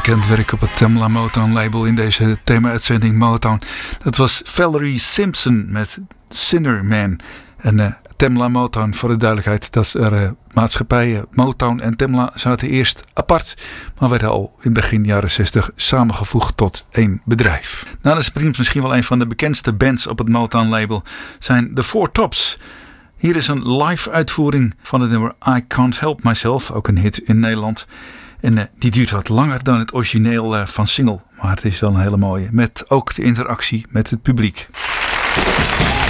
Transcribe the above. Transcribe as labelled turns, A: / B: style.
A: bekend werk op het Tamla Motown label in deze thema-uitzending Motown. Dat was Valerie Simpson met Sinner Man. En Tamla Motown, voor de duidelijkheid, dat er maatschappijen Motown en Tamla zaten eerst apart, maar werden al in begin jaren 60 samengevoegd tot één bedrijf. Nou, dat is misschien wel een van de bekendste bands op het Motown label, zijn de Four Tops. Hier is een live uitvoering van het nummer I Can't Help Myself, ook een hit in Nederland. En die duurt wat langer dan het origineel van single, maar het is wel een hele mooie, met ook de interactie met het publiek.